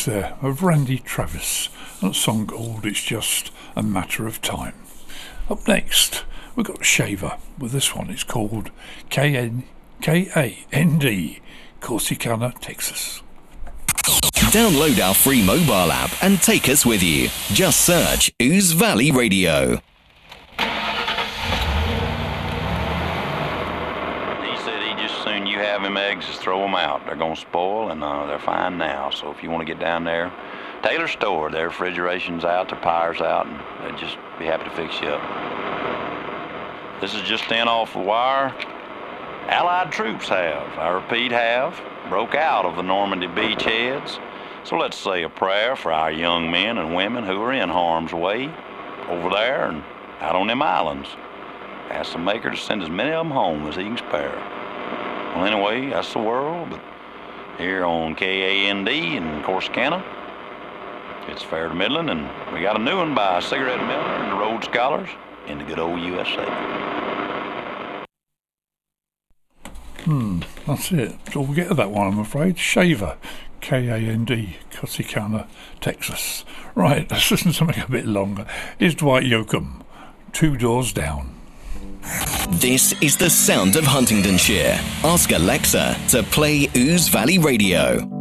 remix there of Randy Travis and a song called It's Just a Matter of Time. Up next, we've got Shaver with this one. It's called K-A-N-D, Corsicana, Texas. Download our free mobile app and take us with you. Just search Ooze Valley Radio. You have them eggs, just throw them out. They're going to spoil, and they're fine now. So if you want to get down there, Taylor Store, their refrigeration's out, their power's out, and they'll just be happy to fix you up. This is just in off the wire. Allied troops I repeat, broke out of the Normandy beachheads. So let's say a prayer for our young men and women who are in harm's way over there and out on them islands. Ask the Maker to send as many of them home as he can spare. Well, anyway, that's the world, but here on KAND in Corsicana, it's fair to middling, and we got a new one by Cigarette Miller and the Rhodes Scholars in the good old USA. That's it. That's all we get of that one, I'm afraid. Shaver, K-A-N-D, Corsicana, Texas. Right, let's listen to something a bit longer. Here's Dwight Yoakam, Two Doors Down. This is the sound of Huntingdonshire. Ask Alexa to play Ooze Valley Radio.